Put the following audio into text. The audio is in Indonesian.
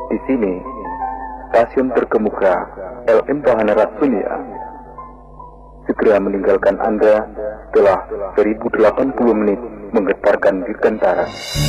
Di sini, stasiun terkemuka LM Pahanarat Sunia segera meninggalkan Anda setelah 1080 menit menggetarkan dirgantara.